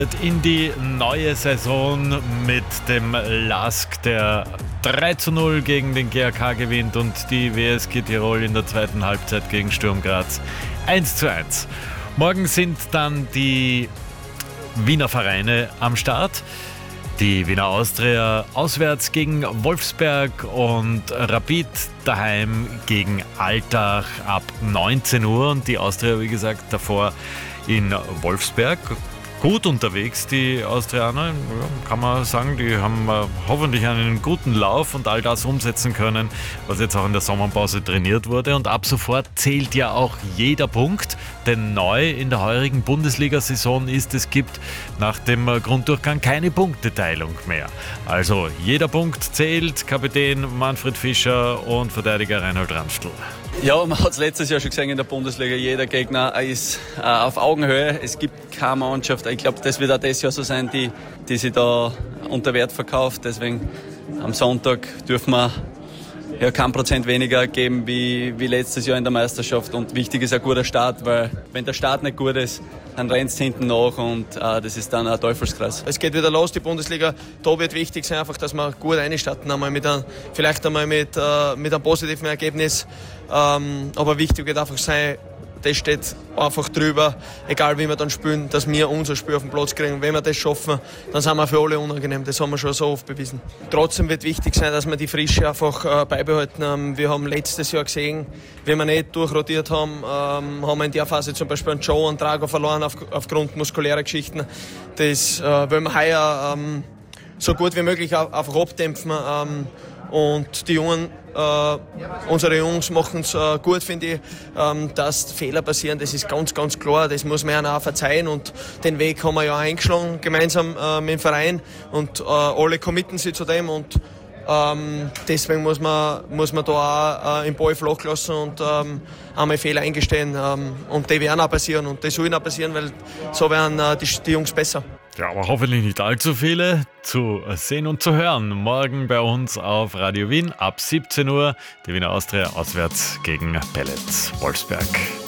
In die neue Saison mit dem LASK, der 3:0 gegen den GAK gewinnt, und die WSG Tirol in der zweiten Halbzeit gegen Sturm Graz 1:1. Morgen sind dann die Wiener Vereine am Start. Die Wiener Austria auswärts gegen Wolfsberg und Rapid daheim gegen Altach ab 19 Uhr. Und die Austria, wie gesagt, davor in Wolfsberg. Gut unterwegs, die Austrianer, kann man sagen, die haben hoffentlich einen guten Lauf und all das umsetzen können, was jetzt auch in der Sommerpause trainiert wurde. Und ab sofort zählt ja auch jeder Punkt, denn neu in der heurigen Bundesliga-Saison ist, es gibt nach dem Grunddurchgang keine Punkteteilung mehr. Also jeder Punkt zählt. Kapitän Manfred Fischer und Verteidiger Reinhold Ranftl. Ja, man hat es letztes Jahr schon gesehen in der Bundesliga. Jeder Gegner ist auf Augenhöhe. Es gibt keine Mannschaft. Ich glaube, das wird auch das Jahr so sein, die sich da unter Wert verkauft. Deswegen am Sonntag dürfen wir kein Prozent weniger geben wie letztes Jahr in der Meisterschaft. Und wichtig ist ein guter Start, weil wenn der Start nicht gut ist, dann rennt es hinten nach und das ist dann ein Teufelskreis. Es geht wieder los, die Bundesliga. Da wird wichtig sein, einfach, dass wir gut reinstarten, vielleicht einmal mit einem positiven Ergebnis. Aber wichtig wird einfach sein, das steht einfach drüber, egal wie wir dann spielen, dass wir unser Spiel auf den Platz kriegen. Wenn wir das schaffen, dann sind wir für alle unangenehm. Das haben wir schon so oft bewiesen. Trotzdem wird wichtig sein, dass wir die Frische einfach beibehalten. Wir haben letztes Jahr gesehen, wenn wir nicht durchrotiert haben, haben wir in der Phase zum Beispiel einen Joe und Drago verloren aufgrund muskulärer Geschichten. Das wollen wir heuer so gut wie möglich einfach abdämpfen. Und die unsere Jungs machen es gut, finde ich, dass Fehler passieren. Das ist ganz, ganz klar. Das muss man ihnen auch verzeihen. Und den Weg haben wir ja eingeschlagen, gemeinsam mit dem Verein. Und alle committen sich zu dem. Und deswegen muss man da auch im Ball flach lassen und einmal Fehler eingestehen. Und die werden auch passieren. Und die sollen auch passieren, weil so werden die Jungs besser. Ja, aber hoffentlich nicht allzu viele zu sehen und zu hören. Morgen bei uns auf Radio Wien ab 17 Uhr. Die Wiener Austria auswärts gegen Pellets Wolfsberg.